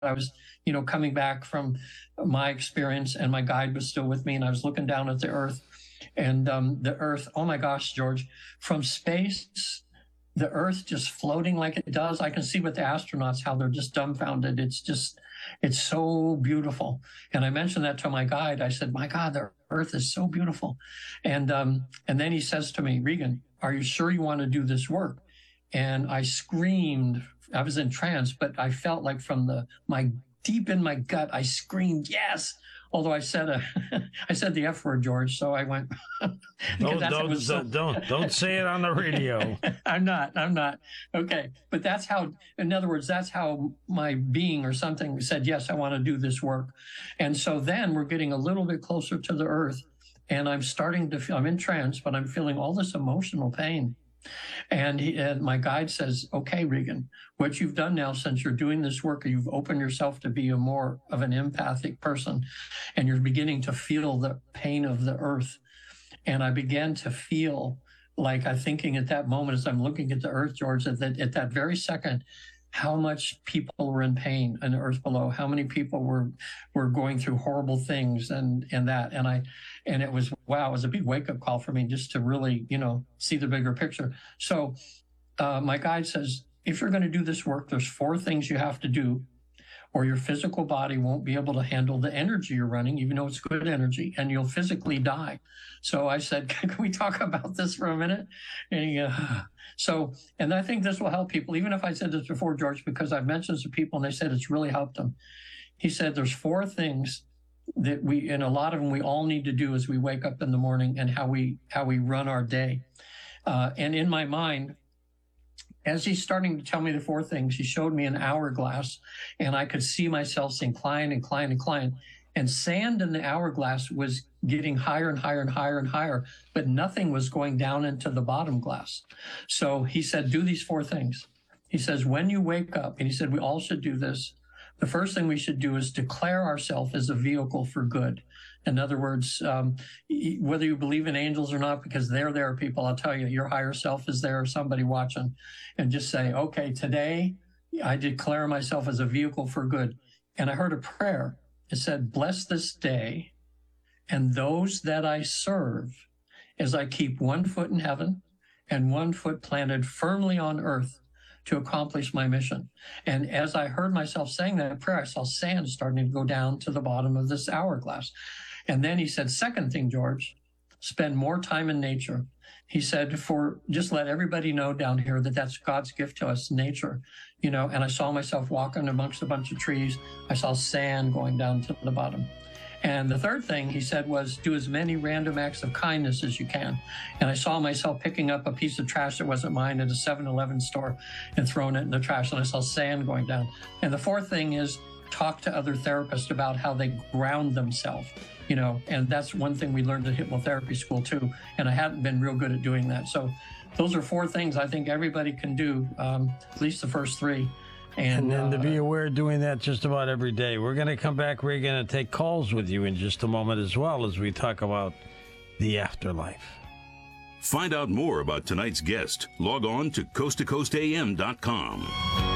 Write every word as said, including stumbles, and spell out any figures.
I was, you know, coming back from my experience, and my guide was still with me, and I was looking down at the Earth, and um, the Earth, oh my gosh, George, from space, the Earth just floating like it does. I can see with the astronauts how they're just dumbfounded. It's just, it's so beautiful. And I mentioned that to my guide. I said, my God, the Earth is so beautiful. And, um, and then he says to me, Regan, are you sure you want to do this work? And I screamed. I was in trance, but I felt like from the, my deep in my gut, I screamed, yes. Although I said a, I said the F word, George. So I went. don't don't, so, don't don't say it on the radio. I'm not. I'm not. Okay, but that's how. In other words, that's how my being or something said, yes, I want to do this work. And so then we're getting a little bit closer to the Earth, and I'm starting to feel. I'm in trance, but I'm feeling all this emotional pain. And, he, and my guide says, okay, Regan, what you've done now since you're doing this work, you've opened yourself to be a more of an empathic person, and you're beginning to feel the pain of the Earth. And I began to feel like I'm thinking at that moment, as I'm looking at the Earth, George, at that, at that very second, how much people were in pain on the Earth below, how many people were were going through horrible things and and that. And I and it was, wow, it was a big wake-up call for me just to really, you know, see the bigger picture. So uh, my guide says, if you're going to do this work, there's four things you have to do, or your physical body won't be able to handle the energy you're running, even though it's good energy, and you'll physically die. So I said, can we talk about this for a minute? And he, uh, so, and I think this will help people, even if I said this before, George, because I've mentioned this to people and they said it's really helped them. He said, there's four things that we, and a lot of them we all need to do as we wake up in the morning, and how we, how we run our day. Uh, and in my mind, as he's starting to tell me the four things, he showed me an hourglass, and I could see myself incline, incline, incline. And sand in the hourglass was getting higher and higher and higher and higher, but nothing was going down into the bottom glass. So he said, do these four things. He says, when you wake up, and he said, we all should do this. The first thing we should do is declare ourselves as a vehicle for good. In other words, um, whether you believe in angels or not, because they're there, people, I'll tell you, your higher self is there, somebody watching, and just say, okay, today I declare myself as a vehicle for good. And I heard a prayer. It said, bless this day and those that I serve, as I keep one foot in heaven and one foot planted firmly on earth to accomplish my mission. And as I heard myself saying that prayer, I saw sand starting to go down to the bottom of this hourglass. And then he said, second thing, George, spend more time in nature. He said, for just let everybody know down here that that's God's gift to us, nature, you know. And I saw myself walking amongst a bunch of trees. I saw sand going down to the bottom. And the third thing he said was, do as many random acts of kindness as you can. And I saw myself picking up a piece of trash that wasn't mine at a seven eleven store and throwing it in the trash. And I saw sand going down. And the fourth thing is, talk to other therapists about how they ground themselves, you know, and that's one thing we learned at hypnotherapy school too. And I hadn't been real good at doing that. So those are four things I think everybody can do, um, at least the first three. And, and then uh, to be aware of doing that just about every day. We're going to come back, Regan, and take calls with you in just a moment, as well as we talk about the afterlife. Find out more about tonight's guest. Log on to coast to coast a m dot com.